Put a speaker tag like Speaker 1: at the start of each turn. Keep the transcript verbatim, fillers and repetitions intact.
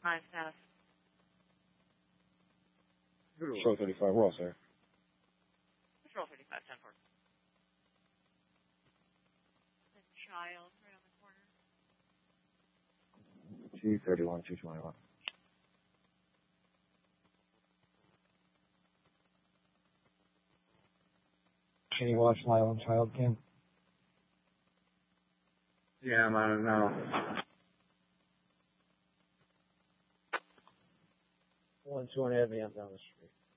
Speaker 1: My status.
Speaker 2: Show thirty-five, we're all set.
Speaker 1: Patrol thirty-five, ten four. The child right on the corner.
Speaker 2: G thirty-one, two twenty-one. Can you watch Lyle and Child Cam? Yeah, I'm on it now. One, two, and a half a.m. down the street.